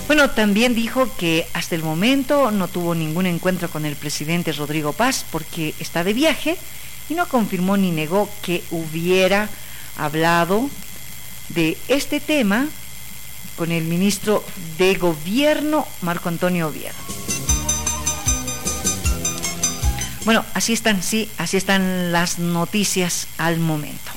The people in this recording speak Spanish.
Bueno, también dijo que hasta el momento no tuvo ningún encuentro con el presidente Rodrigo Paz porque está de viaje y no confirmó ni negó que hubiera hablado de este tema con el ministro de Gobierno, Marco Antonio Oviedo. Bueno, así están las noticias al momento.